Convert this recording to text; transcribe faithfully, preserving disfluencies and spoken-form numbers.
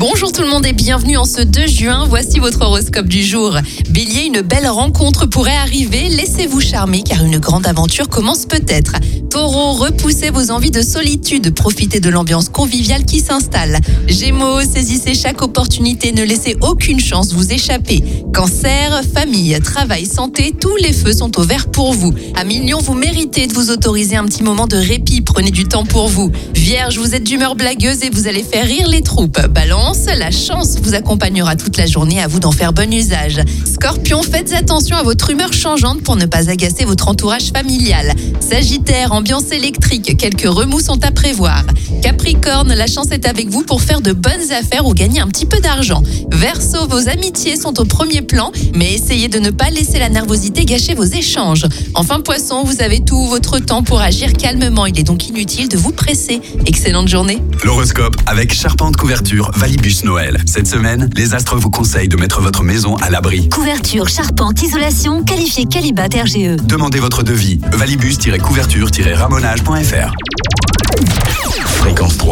Bonjour tout le monde et bienvenue en ce deux juin. Voici votre horoscope du jour. Bélier, une belle rencontre pourrait arriver. Laissez-vous charmer car une grande aventure commence peut-être. Taureau, repoussez vos envies de solitude. Profitez de l'ambiance conviviale qui s'installe. Gémeaux, saisissez chaque opportunité. Ne laissez aucune chance vous échapper. Cancer, famille, travail, santé, tous les feux sont au vert pour vous. Amis Lion, vous méritez de vous autoriser un petit moment de répit. Prenez du temps pour vous. Vierge, vous êtes d'humeur blagueuse et vous allez faire rire les troupes. Balance, la chance vous accompagnera toute la journée, à vous d'en faire bon usage. Scorpion, faites attention à votre humeur changeante pour ne pas agacer votre entourage familial. Sagittaire, ambiance électrique, quelques remous sont à prévoir. Capricorne, la chance est avec vous pour faire de bonnes affaires ou gagner un petit peu d'argent. Verseau, vos amitiés sont au premier plan, mais essayez de ne pas laisser la nervosité gâcher vos échanges. Enfin Poisson, vous avez tout votre temps pour agir calmement, il est donc inutile de vous presser. Excellente journée. L'horoscope avec Charpente Couverture Valibus Noël. Cette semaine, les astres vous conseillent de mettre votre maison à l'abri. Couverture, charpente, isolation, qualifié Qualibat R G E. Demandez votre devis. valibus-couverture-ramonage point f r. Fréquence trois.